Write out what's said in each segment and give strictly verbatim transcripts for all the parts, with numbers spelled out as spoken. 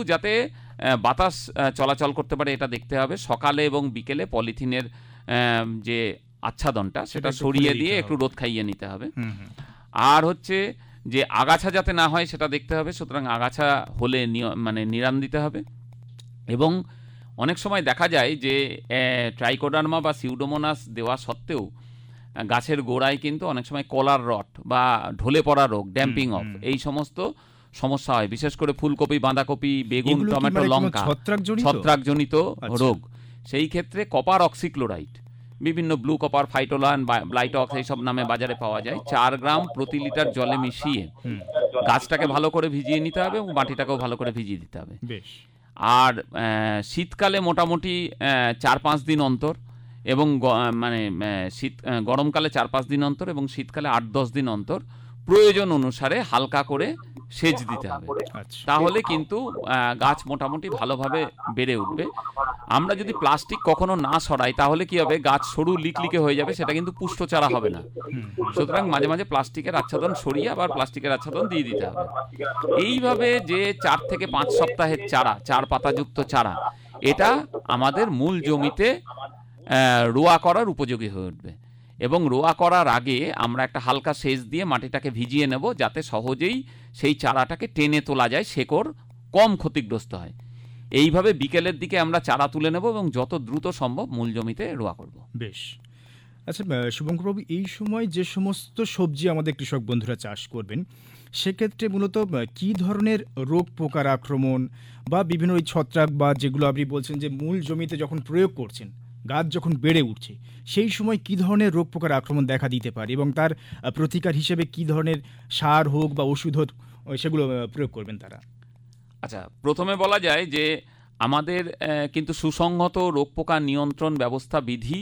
যাতে বাতাস চলাচল করতে পারে এটা দেখতে হবে। সকালে এবং বিকেলে পলিথিনের যে আচ্ছাদনটা সেটা সরিয়ে দিয়ে একটু রোদ খাইয়ে নিতে হবে। আর হচ্ছে যে আগাছা যাতে না হয় সেটা দেখতে হবে, সুতরাং আগাছা হলে মানে নিরান দিতে হবে। এবং অনেক সময় দেখা যায় যে ট্রাইকোডার্মা বা সিউডোমোনাস দেওয়া সত্ত্বেও গাছের গোড়ায় কিন্তু অনেক সময় কলার রট বা ঢলে পড়া রোগ, ড্যাম্পিং অফ, এই সমস্ত সমস্যা হয়। বিশেষ করে ফুলকপি, বাঁধাকপি, বেগুন, টমেটো, লঙ্কা ছত্রাকজনিত রোগ। সেই ক্ষেত্রে কপার অক্সিক্লোরাইড, বিভিন্ন ব্লু কপার, ফাইটোলান, ব্লাইটক্স এইসব নামে বাজারে পাওয়া যায়, চার গ্রাম প্রতি লিটার জলে মিশিয়ে গাছটাকে ভালো করে ভিজিয়ে নিতে হবে এবং মাটিটাকেও ভালো করে ভিজিয়ে দিতে হবে। আর শীতকালে মোটামুটি চার পাঁচ দিন অন্তর এবং মানে শীত গরমকালে চার পাঁচ দিন অন্তর এবং শীতকালে আট দশ দিন অন্তর প্রয়োজন অনুসারে হালকা করে সেচ দিতে হবে। তাহলে কিন্তু গাছ মোটামুটি ভালোভাবে বেড়ে উঠবে। আমরা যদি প্লাস্টিক কখনো না সরাই তাহলে কি হবে, গাছ সরু লিকলিকে হয়ে যাবে, সেটা কিন্তু পুষ্ট চারা হবে না। সুতরাং মাঝে মাঝে প্লাস্টিকের আচ্ছাদন সরিয়ে আবার প্লাস্টিকের আচ্ছাদন দিয়ে দিতে হবে। এইভাবে যে চার থেকে পাঁচ সপ্তাহের চারা, চার পাতাযুক্ত চারা, এটা আমাদের মূল জমিতে রোয়া করার উপযোগী হয়ে উঠবে। এবং রোয়া করার আগে আমরা একটা হালকা সেচ দিয়ে মাটিটাকে ভিজিয়ে নেব, যাতে সহজেই সেই চারাটাকে টেনে তোলা যায়, শেকড় কম ক্ষতিগ্রস্ত হয়। এইভাবে বিকেলের দিকে আমরা চারা তুলে নেব এবং যত দ্রুত সম্ভব মূল জমিতে রোয়া করব। বেশ। আচ্ছা শুভঙ্করবাবু, এই সময় যে সমস্ত সবজি আমাদের কৃষক বন্ধুরা চাষ করবেন, সেক্ষেত্রে মূলত কী ধরনের রোগ পোকার আক্রমণ বা বিভিন্ন ওই ছত্রাক বা যেগুলো আপনি বলছেন যে মূল জমিতে যখন প্রয়োগ করছেন, গাছ যখন বেড়ে উঠছে, সেই সময় কী ধরনের রোগ পোকার আক্রমণ দেখা দিতে পারে এবং তার প্রতিকার হিসেবে কী ধরনের সার হোক বা ওষুধ হোক সেগুলো প্রয়োগ করবেন তারা? আচ্ছা, প্রথমে বলা যায় যে আমাদের কিন্তু সুসংহত রোগ পোকা নিয়ন্ত্রণ ব্যবস্থা বিধি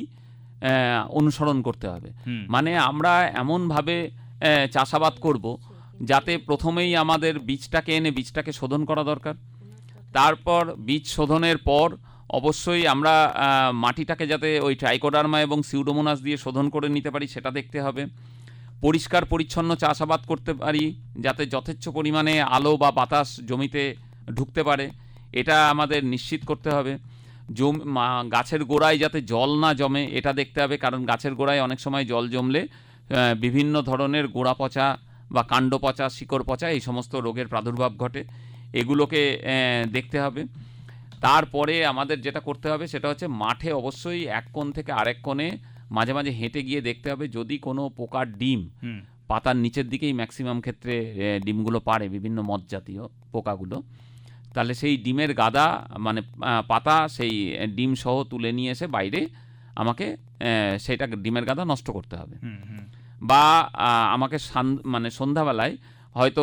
অনুসরণ করতে হবে। মানে আমরা এমনভাবে চাষাবাদ করব যাতে প্রথমেই আমাদের বীজটাকে এনে বীজটাকে শোধন করা দরকার। তারপর বীজ শোধনের পর অবশ্যই আমরা মাটিটাকে যাতে ওই ট্রাইকোডার্মা এবং সিউডোমোনাস দিয়ে শোধন করে নিতে পারি সেটা দেখতে হবে। পরিষ্কার পরিচ্ছন্ন চাষাবাদ করতে পারি যাতে যথেচ্ছ পরিমাণে আলো বা বাতাস জমিতে ঢুকতে পারে, এটা আমাদের নিশ্চিত করতে হবে। জম গাছের গোড়ায় যাতে জল না জমে এটা দেখতে হবে, কারণ গাছের গোড়ায় অনেক সময় জল জমলে বিভিন্ন ধরনের গোড়া পচা বা কাণ্ড পচা, শিকড় পচা এই সমস্ত রোগের প্রাদুর্ভাব ঘটে, এগুলোকে দেখতে হবে। তারপরে আমাদের যেটা করতে হবে সেটা হচ্ছে মাঠে অবশ্যই এক কোণ থেকে আরেক কোণে মাঝে মাঝে হেঁটে গিয়ে দেখতে হবে যদি কোনো পোকার ডিম, পাতার নিচের দিকেই ম্যাক্সিমাম ক্ষেত্রে ডিমগুলো পারে, বিভিন্ন মদ জাতীয় পোকাগুলো, তাহলে সেই ডিমের গাদা মানে পাতা সেই ডিম সহ তুলে নিয়ে এসে বাইরে আমাকে সেইটা ডিমের গাদা নষ্ট করতে হবে। বা আমাকে মানে সন্ধ্যাবেলায় হয়তো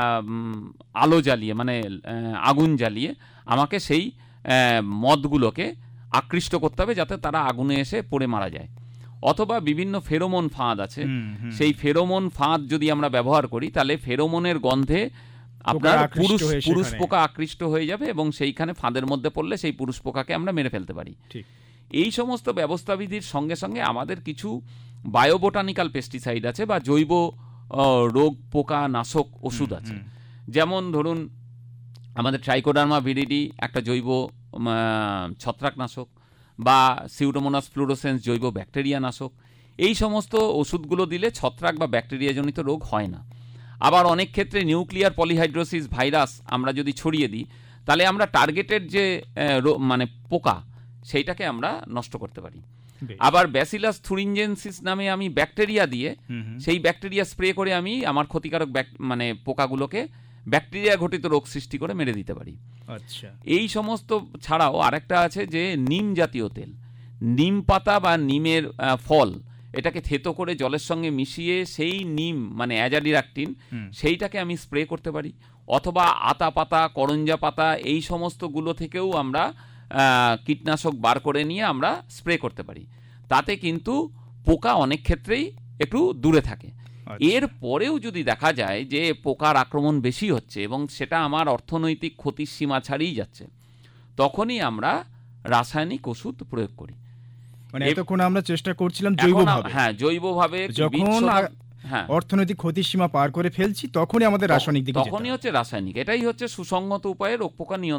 আলো জ্বালিয়ে মানে আগুন জ্বালিয়ে আমাকে সেই মদগুলোকে আকৃষ্ট করতে হবে যাতে তারা আগুনে এসে পড়ে মারা যায়। অথবা বিভিন্ন ফেরোমন ফাঁদ আছে, সেই ফেরোমন ফাঁদ যদি আমরা ব্যবহার করি তাহলে ফেরোমনের গন্ধে আপনার পুরুষ পুরুষ পোকা আকৃষ্ট হয়ে যাবে এবং সেইখানে ফাঁদের মধ্যে পড়লে সেই পুরুষ পোকাকে আমরা মেরে ফেলতে পারি। এই সমস্ত ব্যবস্থাবিধির সঙ্গে সঙ্গে আমাদের কিছু বায়োবোটানিক্যাল পেস্টিসাইড আছে বা জৈব রোগ পোকা নাশক ওষুধ আছে। যেমন ধরুন আমাদের ট্রাইকোডার্মা ভিরিডি একটা জৈব ছত্রাকনাশক, বা সিউডোমোনাস ফ্লুরোসেন্স জৈব ব্যাকটেরিয়া নাশক। এই সমস্ত ওষুধগুলো দিলে ছত্রাক বা ব্যাকটেরিয়াজনিত রোগ হয় না। আবার অনেক ক্ষেত্রে নিউক্লিয়ার পলিহাইড্রোসিস ভাইরাস আমরা যদি ছড়িয়ে দিই তাহলে আমরা টার্গেটেড যে মানে পোকা সেইটাকে আমরা নষ্ট করতে পারি। আবার ব্যাসিলাস থুরিনজেনসিস নামে আমি ব্যাকটেরিয়া দিয়ে সেই ব্যাকটেরিয়া স্প্রে করে আমি আমার ক্ষতিকারক মানে পোকাগুলোকে ব্যাকটেরিয়া ঘটিত রোগ সৃষ্টি করে মেরে দিতে পারি। আচ্ছা, এই সমস্ত ছাড়াও আরেকটা আছে যে নিম জাতীয় তেল, নিম পাতা বা নিমের ফল এটাকে থেতো করে জলের সঙ্গে মিশিয়ে সেই নিম মানে অ্যাজাডিরাকটিন সেইটাকে আমি স্প্রে করতে পারি। অথবা আতা পাতা, করঞ্জা পাতা এই সমস্তগুলো থেকেও আমরা কীটনাশক বার করে নিয়ে আমরা স্প্রে করতে পারি। তাতে কিন্তু পোকা অনেক ক্ষেত্রেই একটু দূরে থাকে। এর পরেও যদি দেখা যায় যে পোকার আক্রমণ বেশি হচ্ছে এবং সেটা আমার অর্থনৈতিক ক্ষতির সীমা ছাড়িয়ে যাচ্ছে, তখনই আমরা রাসায়নিক ওষুধ প্রয়োগ করি। মানে এতক্ষণ আমরা চেষ্টা করছিলাম জৈবভাবে, হ্যাঁ জৈবভাবে, যখন হ্যাঁ অর্থনৈতিক ক্ষতির সীমা পার করে ফেলছি তখনই আমাদের রাসায়নিক দিকে যেতে হবে। তখনই হচ্ছে রাসায়নিক। এটাই হচ্ছে সুসংগত উপায়ে রোগ পোকা নিয়ন্ত্রণ।